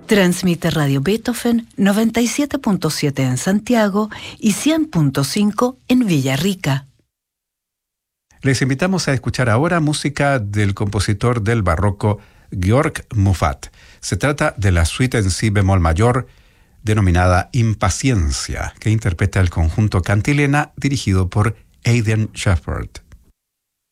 Transmite Radio Beethoven 97.7 en Santiago y 100.5 en Villarrica. Les invitamos a escuchar ahora música del compositor del barroco Georg Muffat. Se trata de la suite en si bemol mayor denominada Impaciencia, que interpreta el conjunto Cantilena dirigido por Aidan Shepherd.